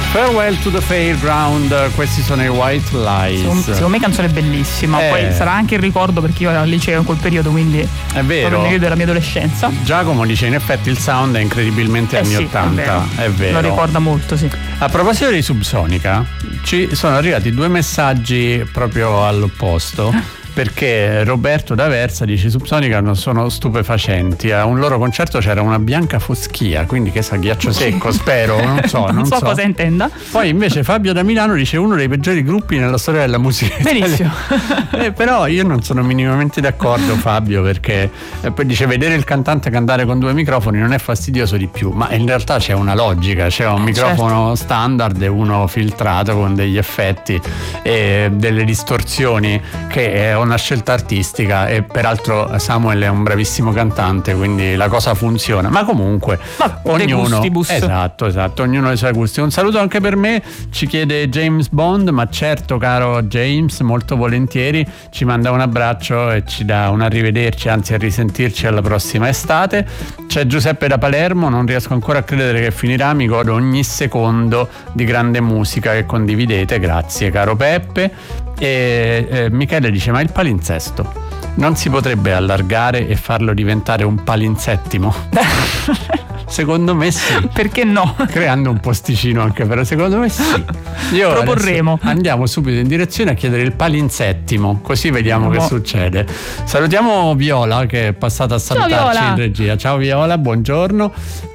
Farewell to the Fairground, questi sono i White Lies. Secondo me canzone bellissima, poi sarà anche il ricordo perché io ero al liceo in quel periodo, quindi è vero, proprio il periodo della mia adolescenza. Giacomo dice in effetti il sound è incredibilmente anni 80, è vero. Lo ricorda molto, sì. A proposito di Subsonica, ci sono arrivati 2 messaggi proprio all'opposto. Perché Roberto d'Aversa dice Subsonica non sono stupefacenti, a un loro concerto c'era una bianca foschia, quindi che sa, ghiaccio secco, spero, non so cosa intenda. Poi invece Fabio da Milano dice uno dei peggiori gruppi nella storia della musica benissimo. Però io non sono minimamente d'accordo, Fabio, perché poi dice vedere il cantante cantare con 2 microfoni non è fastidioso di più, ma in realtà c'è una logica, c'è un microfono standard e uno filtrato con degli effetti e delle distorsioni, che è una scelta artistica, e peraltro Samuel è un bravissimo cantante, quindi la cosa funziona, ma comunque ognuno, esatto, ognuno ha i suoi gusti. Un saluto anche per me, ci chiede James Bond, ma certo caro James, molto volentieri, ci manda un abbraccio e ci dà un arrivederci, anzi a risentirci alla prossima estate. C'è Giuseppe da Palermo, non riesco ancora a credere che finirà, mi godo ogni secondo di grande musica che condividete, grazie caro Peppe. E Michele dice ma il palinsesto non si potrebbe allargare e farlo diventare un palinsettimo? Secondo me sì. Perché no? Creando un posticino anche, però secondo me sì. Io proporremo. Andiamo subito in direzione a chiedere il palinsettimo, così vediamo che succede. Salutiamo Viola che è passata a salutarci in regia. Ciao Viola, buongiorno.